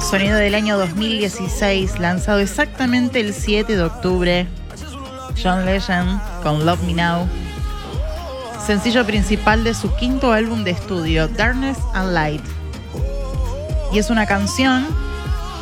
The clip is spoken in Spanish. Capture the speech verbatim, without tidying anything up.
Sonido del año dos mil dieciséis, lanzado exactamente el siete de octubre. John Legend con Love Me Now. Sencillo principal de su quinto álbum de estudio, Darkness and Light. Y es una canción